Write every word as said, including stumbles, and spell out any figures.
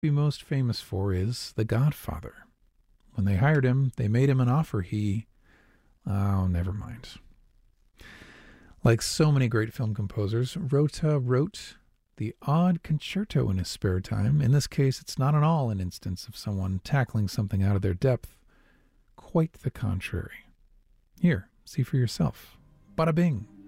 He's most famous for is The Godfather. When they hired him, they made him an offer he... Oh, never mind. Like so many great film composers, Rota wrote the odd concerto in his spare time. In this case, it's not at all an instance of someone tackling something out of their depth. Quite the contrary. Here, see for yourself. Bada bing.